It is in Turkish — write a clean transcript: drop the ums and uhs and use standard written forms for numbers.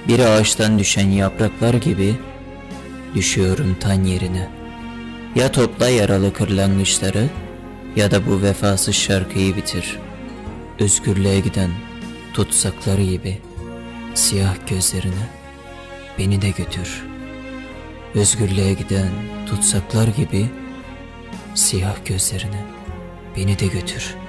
Bir ağaçtan düşen yapraklar gibi düşüyorum tan yerine. Ya topla yaralı kırlangıçları ya da bu vefasız şarkıyı bitir. Özgürlüğe giden tutsakları gibi siyah gözlerine beni de götür. Özgürlüğe giden tutsaklar gibi siyah gözlerine beni de götür.